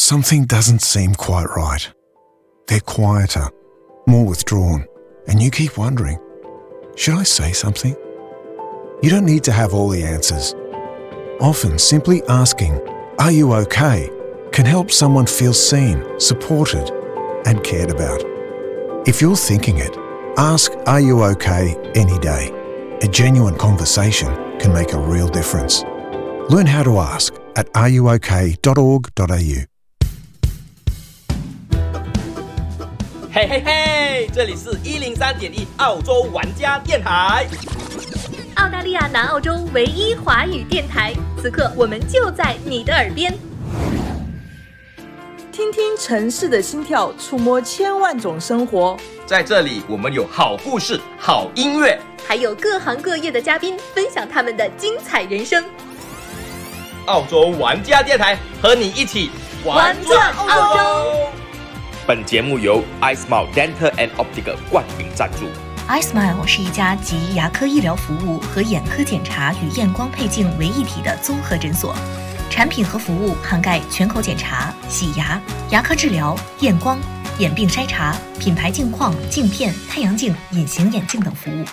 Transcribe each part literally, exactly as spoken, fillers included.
something doesn't seem quite right. They're quieter, more withdrawn, and you keep wondering, should I say something? You don't need to have all the answers. Often, simply asking, "Are you okay?" can help someone feel seen, supported, and cared about. If you're thinking it, ask, "Are you okay?" any day. A genuine conversation can make a real difference. Learn how to ask at are you okay dot org dot a u. 嘿嘿嘿，这里是一零三点一澳洲玩家电台， 澳大利亚南澳洲唯一华语电台。此刻我们就在你的耳边， 听听城市的心跳，触摸千万种生活。 在这里我们有好故事、好音乐， 还有各行各业的嘉宾分享他们的精彩人生。 澳洲玩家电台和你一起玩转澳洲。本节目由 iSmile Dental and Optical 冠名赞助。 iSmile 是一家集牙科医疗服务和眼科检查与验光配镜为一体的综合诊所，产品和服务涵盖全口检查、洗牙、牙科治疗、验光、眼病筛查、品牌镜框、镜片、太阳镜、隐形眼镜等服务。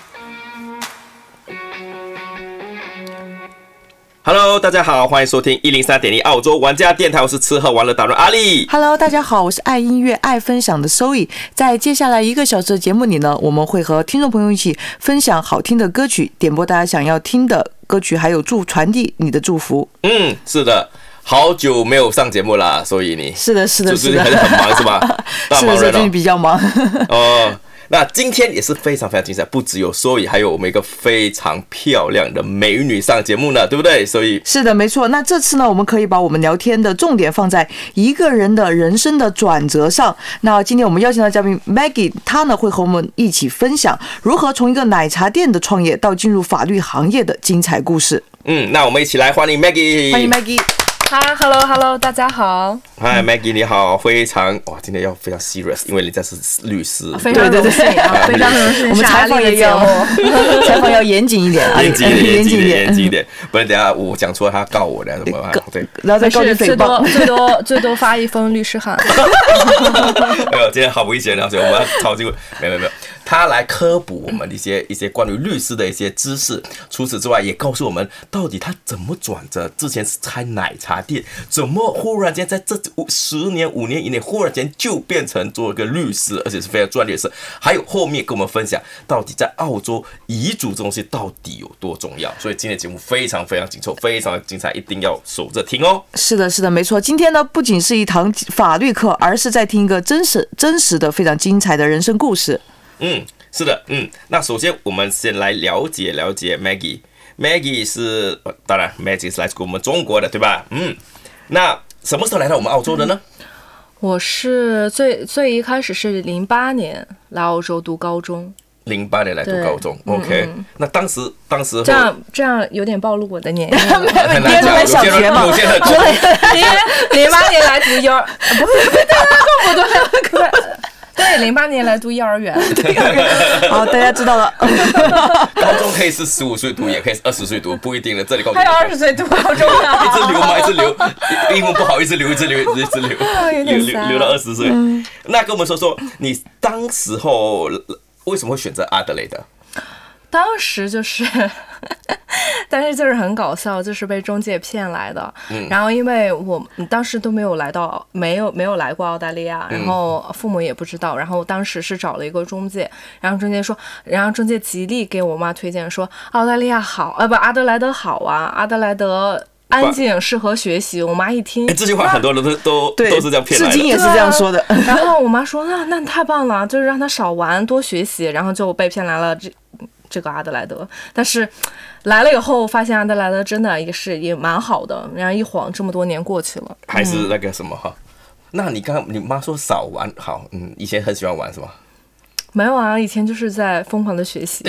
Hello， 大家好，欢迎收听一零三点一澳洲玩家电台，我是吃喝玩乐达人阿力。 Hello， 大家好，我是爱音乐、爱分享的 Zoe。在接下来一个小时的节目里呢，我们会和听众朋友一起分享好听的歌曲，点播大家想要听的歌曲，还有祝传递你的祝福。 嗯，是的。好久没有上节目了，所以你是的，是的， 是的，很忙是吧？大忙人哦， 是的，最近比较忙哦。那今天也是非常非常精彩，不只有所以还有我们一个非常漂亮的美女上节目呢，对不对？所以是的，没错。那这次呢，我们可以把我们聊天的重点放在一个人的人生的转折上。那今天我们邀请到嘉宾 Maggie， 她呢会和我们一起分享如何从一个奶茶店的创业到进入法律行业的精彩故事。 嗯，那我们一起来欢迎 Maggie， 欢迎 Maggie。 哈 ，Hello Hello， 大家好。 嗨 ，Maggie 你好，非常哇，今天要非常 serious， 因为人家是律师， 非常荣幸啊，非常荣幸。 我们采访也要采访要严谨一点啊， 严谨一点，严谨一点，严谨一点，不然等下我讲错他告我的怎么办？对， 然后再告你诽谤， 最多最多最多发一封律师函。 没有，今天好危险啊！所以我们要抄这个，没有没有没有。他来科普我们一些一些关于律师的一些知识，除此之外，也告诉我们到底他怎么转折。之前是开奶茶店，怎么忽然间在这十年、五年以内，忽然间就变成做一个律师，而且是非常专业的事。还有后面跟我们分享，到底在澳洲遗嘱这东西到底有多重要。所以今天的节目非常非常紧凑，非常精彩，一定要守着听哦。 是的，是的，没错。今天呢，不仅是一堂法律课，而是在听一个真实、真实的、非常精彩的人生故事。 嗯，是的，嗯，那首先我们先来了解了解 Maggie。Maggie 是，当然 Maggie 是来自我们中国的，对吧？嗯，那什么时候来到我们澳洲的呢？ 我是最最一开始是零八年来澳洲读高中。 零八年来读高中 ，OK、嗯。那当时当时这样这样有点暴露我的年龄， 很难讲，有些人有些人零八年来读幼儿，不对不对不对。对，零八年来读幼儿园。 好，大家知道了。 高中可以是十五岁读，也可以是二十岁读，不一定的。这里告诉你， 还有二十岁读高中啊！ 一直留嘛，一直留，英文不好，一直留，一直留，一直留，留留留到二十岁。那跟我们说说，你当时候为什么会选择阿德雷德？ 当时就是，但是就是很搞笑，就是被中介骗来的。嗯、然后因为我当时都没有来到，没有没有来过澳大利亚，然后父母也不知道。然后当时是找了一个中介，然后中介说，然后中介极力给我妈推荐说澳大利亚好，啊不阿德莱德好啊，阿德莱德安静，适合学习。我妈一听， 欸、这句话很多人都都都是这样骗来的， 至今也是这样说的。 然后我妈说，那那太棒了，就是让他少玩多学习，然后就被骗来了这。这个阿德莱德，但是来了以后发现阿德莱德真的也是也蛮好的，然后一晃这么多年过去了， 还是那个什么哈、嗯？那你刚刚你妈说少玩，好，嗯，以前很喜欢玩是吗？ 没有啊，以前就是在疯狂的学习，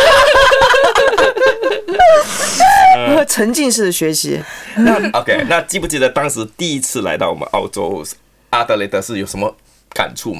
沉浸式的学习。 那 OK， 那记不记得当时第一次来到我们澳洲，阿德莱德是有什么感触吗？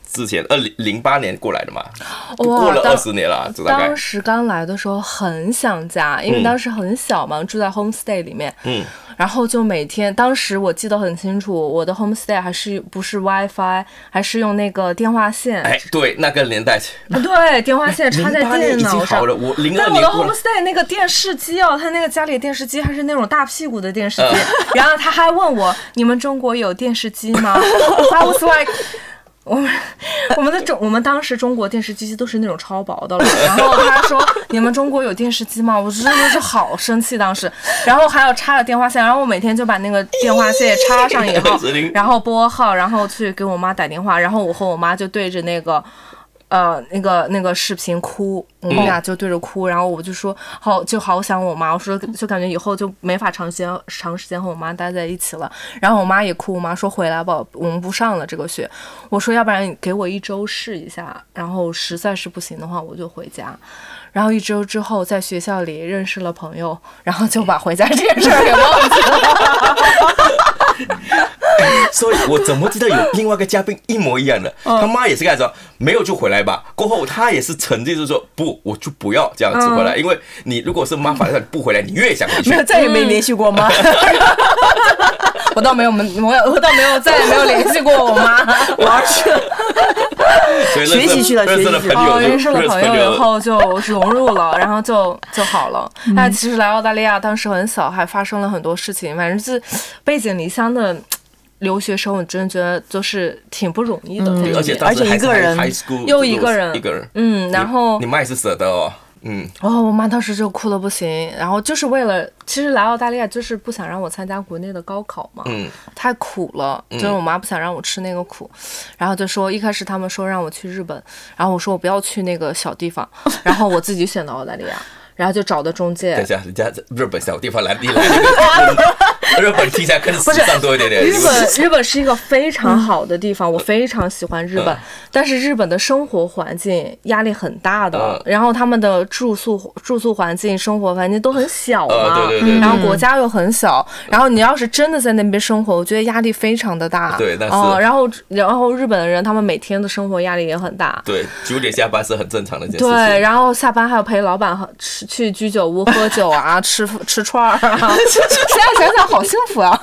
之前二零零八年过来的嘛，过了二十年了，大概。 当时刚来的时候很想家，因为当时很小嘛，嗯、住在 homestay 里面，嗯，然后就每天，当时我记得很清楚，我的 homestay 还是不是 WiFi， 还是用那个电话线。 哎，对，那个年代， 对，电话线插在电脑上。 了我零二年。但我的 homestay 那个电视机哦，他那个家里的电视机还是那种大屁股的电视机，嗯、然后他还问我，你们中国有电视机吗？I was like。我们我们的中我们当时中国电视机都是那种超薄的了，然后他说你们中国有电视机吗？我真的是好生气当时，然后还有插了电话线，然后我每天就把那个电话线插上以后，然后拨号，然后去给我妈打电话，然后我和我妈就对着那个。呃，那个那个视频哭，我们俩就对着哭，然后我就说好，就好想我妈，我说就感觉以后就没法长时间长时间和我妈待在一起了。然后我妈也哭，我妈说回来吧，我们不上了这个学。我说要不然你给我一周试一下，然后实在是不行的话我就回家。然后一周之后在学校里认识了朋友，然后就把回家这件事儿给忘记了。 所以我怎么知道有另外一个嘉宾一模一样的？他妈也是跟他说没有就回来吧。过后他也是沉浸，就是说不，我就不要这样子回来，因为你如果是妈反正不回来，你越想回去。 没有，再也没联系过妈。 我倒没有，我我倒没有，再也没有联系过我妈。我要去。 学习去了，学习去了。 哦，认识了朋友以后就融入了，然后就就好了。但其实来澳大利亚当时很小，还发生了很多事情，反正是背井离乡的。留学生，我真的觉得就是挺不容易的， 嗯、而且而且一个人， 又一个人， 一个人， 嗯，然后你妈也是舍得哦，嗯， 哦，我妈当时就哭得不行，然后就是为了，其实来澳大利亚就是不想让我参加国内的高考嘛，嗯，太苦了，就是我妈不想让我吃那个苦，然后就说一开始他们说让我去日本，然后我说我不要去那个小地方，然后我自己选的澳大利亚。然后就找的中介。 等一下，人家日本小地方来，你来那个日本听起来更时尚多一点点。 日本日本是一个非常好的地方，我非常喜欢日本，但是日本的生活环境压力很大的，然后他们的住宿住宿环境、生活环境都很小嘛， 对对对， 然后国家又很小，然后你要是真的在那边生活，我觉得压力非常的大。 对，那是。 哦，然后然后日本的人他们每天的生活压力也很大。 对，九点下班是很正常的一件事情。 对，然后下班还要陪老板吃。去居酒屋喝酒啊，吃吃串儿啊，现在想想好幸福啊！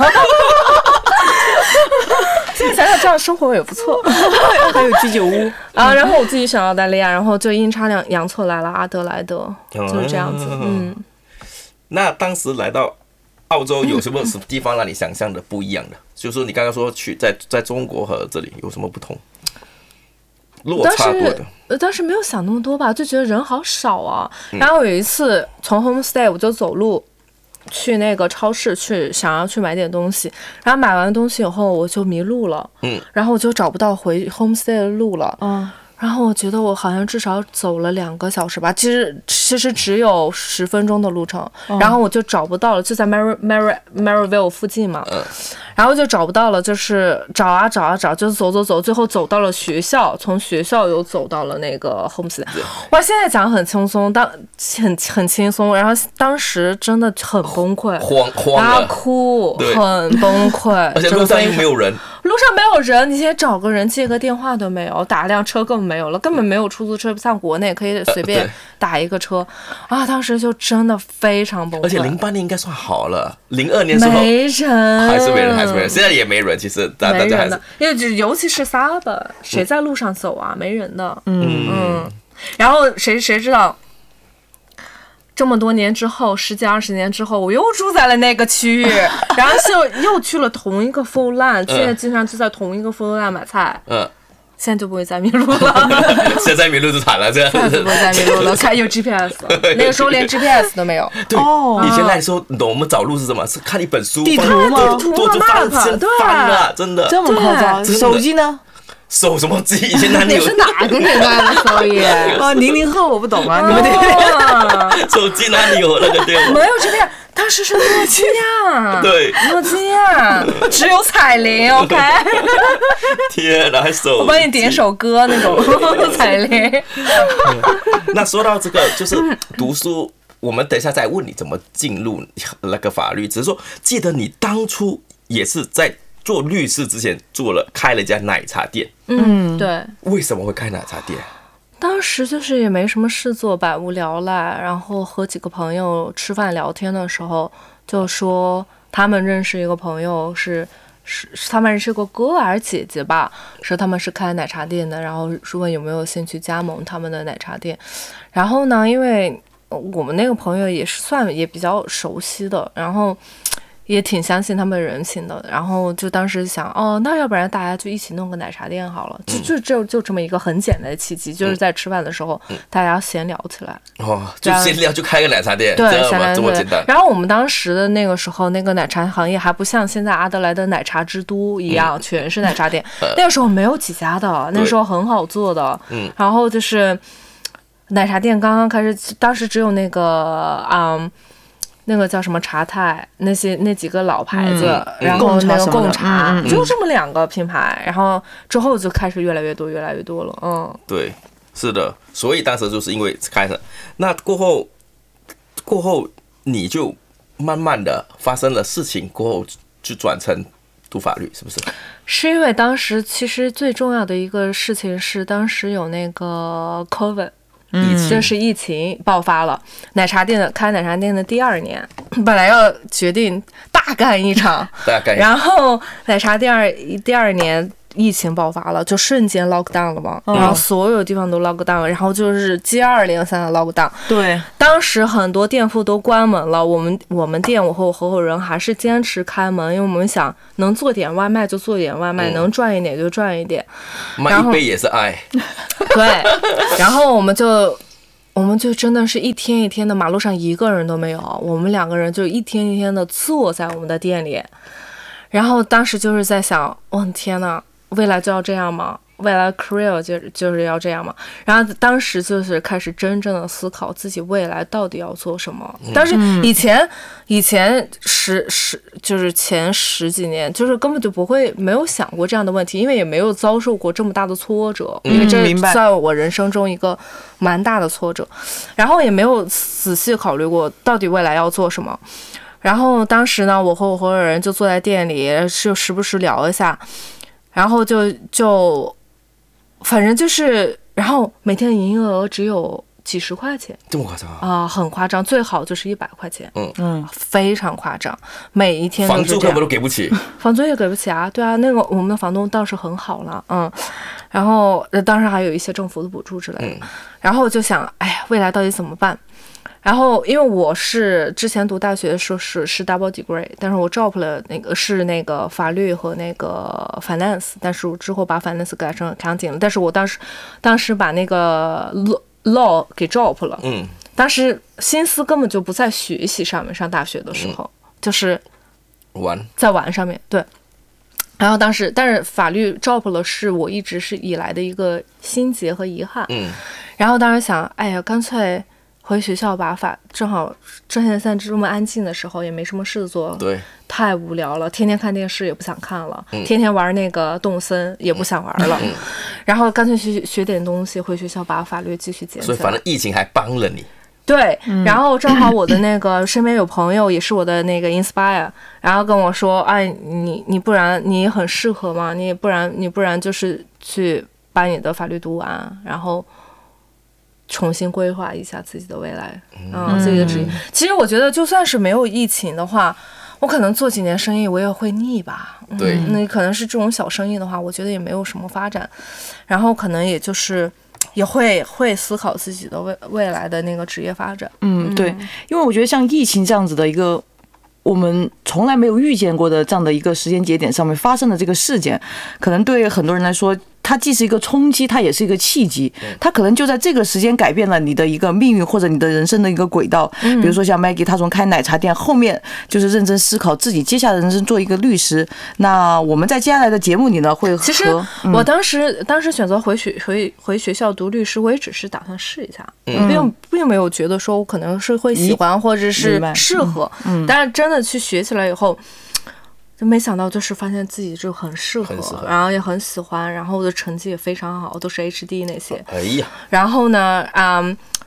现在想想这样生活也不错， 还有居酒屋啊。然后我自己选澳大利亚，然后就阴差阳阳错来了阿德莱德，就是这样子。嗯， 那当时来到澳洲有什么什么地方让你想象的不一样的？就是说你刚刚说去在在中国和这里有什么不同？落差多的。 呃，当时没有想那么多吧，就觉得人好少啊。嗯、然后有一次从 homestay 我就走路去那个超市去，想要去买点东西。然后买完东西以后我就迷路了，嗯，然后我就找不到回 homestay 的路了，嗯。然后我觉得我好像至少走了两个小时吧，其实其实只有十分钟的路程，哦、然后我就找不到了，就在 Mary Mary Maryville 附近嘛，嗯、然后就找不到了，就是找啊找啊找，就走走走，最后走到了学校，从学校又走到了那个 homestay。哇，现在讲很轻松，当很很轻松，然后当时真的很崩溃， 慌慌然后哭，很崩溃， 而且路上又没有人。 路上没有人，你先找个人借个电话都没有，打辆车根本没有了，根本没有出租车，不像国内可以随便打一个车、呃、啊！当时就真的非常崩溃。 而且零八年应该算好了，零二年时候没人， 还是没人，还是没人，现在也没人。其实大家还是， 因为尤其是 Saba， 谁在路上走啊？嗯、没人的。嗯嗯。然后谁谁知道？这么多年之后，十几二十年之后，我又住在了那个区域，然后就又去了同一个 Food Land， 现在经常就在同一个 Food Land 买菜。嗯，现在就不会再迷路了。 现在迷路就惨了，这样。 现在就不会再迷路了，看有 G P S， 那个时候连 G P S 都没有。 对，哦、以前那时候，你懂我们找路是什么？是看一本书， 地图吗？ 地图啊 ，map， 对， 翻了，真的。 这么夸张？手机呢？ 手什么机？以前哪里有？ 你是哪个年代的？所以啊，零零后我不懂啊，你们这手机哪里有那个电话？ 没有这边，当时是诺基亚， 对， 诺基亚只有彩铃 ，OK。 天哪，还手？ 我帮你点首歌那种彩铃。 那说到这个，就是读书，我们等一下再问你怎么进入那个法律。只是说，记得你当初也是在做律师之前做了开了一家奶茶店， 嗯，对。 为什么会开奶茶店？ 当时就是也没什么事做，百无聊赖，然后和几个朋友吃饭聊天的时候，就说他们认识一个朋友是是他们认识个哥儿姐姐吧，说他们是开奶茶店的，然后说问有没有兴趣加盟他们的奶茶店。然后呢，因为我们那个朋友也是算也比较熟悉的，然后也挺相信他们人情的，然后就当时想，哦，那要不然大家就一起弄个奶茶店好了，就就就就这么一个很简单的契机，就是在吃饭的时候，大家闲聊起来， 哦，就闲聊就开个奶茶店， 对， 这么这么简单。 然后我们当时的那个时候，那个奶茶行业还不像现在阿德莱的奶茶之都一样，全是奶茶店，那个时候没有几家的，那时候很好做的，嗯，然后就是奶茶店刚刚开始，当时只有那个嗯。那个叫什么茶太，那些那几个老牌子，嗯、然后那个贡茶，嗯、就这么两个品牌，然后之后就开始越来越多，越来越多了。嗯， 对，是的，所以当时就是因为开始，那过后，过后你就慢慢的发生了事情，过后就转成读法律，是不是？ 是因为当时其实最重要的一个事情是，当时有那个 COVID。嗯，就是疫情爆发了，奶茶店的开奶茶店的第二年，本来要决定大干一场， 大干一场， 然后奶茶第二第二年疫情爆发了，就瞬间 lock down 了嘛，嗯、然后所有地方都 lock down， 然后就是接二连三的 lock down。 对， 当时很多店铺都关门了，我们我们店我和我合伙人还是坚持开门，因为我们想能做点外卖就做点外卖，嗯、能赚一点就赚一点。 卖一杯也是爱。 对，然后我们就我们就真的是一天一天的，马路上一个人都没有，我们两个人就一天一天的坐在我们的店里，然后当时就是在想，我、哦、天哪，未来就要这样吗？未来 career 就就是要这样嘛，然后当时就是开始真正的思考自己未来到底要做什么。但是以前、嗯、以前十十就是前十几年，就是根本就不会没有想过这样的问题，因为也没有遭受过这么大的挫折，因为这在我人生中一个蛮大的挫折，然后也没有仔细考虑过到底未来要做什么。然后当时呢，我和我合伙人就坐在店里，就时不时聊一下，然后就就。反正就是，然后每天的营业额只有几十块钱， 这么夸张啊？ 啊、呃，很夸张，最好就是一百块钱，嗯嗯，非常夸张，每一天都是这样。 房租根本都给不起， 房租也给不起啊，对啊，那个我们的房东倒是很好了，嗯，然后当时还有一些政府的补助之类的，嗯、然后就想，哎呀，未来到底怎么办？然后，因为我是之前读大学的时候是是 double degree， 但是我 drop 了那个是那个法律和那个 finance， 但是我之后把 finance 改成 accounting 了，但是我当时当时把那个 law 给 drop 了，嗯，当时心思根本就不在学习上面，上大学的时候、嗯、就是玩， 在玩上面，对。然后当时，但是法律 drop 了，是我一直是以来的一个心结和遗憾，嗯。然后当时想，哎呀，干脆。回学校把法正好正现在这么安静的时候也没什么事做， 对， 太无聊了，天天看电视也不想看了，嗯、天天玩那个动森也不想玩了，嗯、然后干脆学学点东西，回学校把法律继续捡起来。 所以反正疫情还帮了你。 对，嗯、然后正好我的那个身边有朋友也是我的那个 inspire， 然后跟我说，哎，你你不然你很适合吗？你不然你不然就是去把你的法律读完，然后。重新规划一下自己的未来，嗯，自己的职业。其实我觉得，就算是没有疫情的话，我可能做几年生意，我也会腻吧。 对， 嗯、那可能是这种小生意的话，我觉得也没有什么发展，然后可能也就是也会会思考自己的未未来的那个职业发展。 嗯，对，因为我觉得像疫情这样子的一个。我们从来没有遇见过的这样的一个时间节点上面发生的这个事件，可能对很多人来说，它既是一个冲击，它也是一个契机。它可能就在这个时间改变了你的一个命运或者你的人生的一个轨道。比如说像 Maggie， 她从开奶茶店后面就是认真思考自己接下来的人生做一个律师。那我们在接下来的节目里呢，会和其实我当时、嗯、当时选择回学回回学校读律师，我也只是打算试一下，嗯、并并没有觉得说我可能是会喜欢或者是适合。嗯，但是真的。去学起来以后，就没想到就是发现自己就很适合，然后也很喜欢，然后我的成绩也非常好，都是 H D 那些。 哎呀， 然后呢，嗯，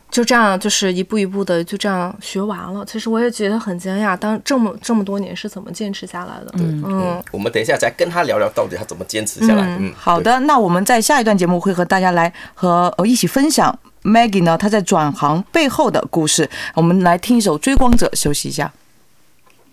就这样，就是一步一步的就这样学完了。其实我也觉得很惊讶，当这么这么多年是怎么坚持下来的。嗯嗯，我们等一下再跟他聊聊，到底他怎么坚持下来。嗯， 好的，那我们在下一段节目会和大家来和呃一起分享 Maggie 呢她在转行背后的故事。我们来听一首《追光者》，休息一下。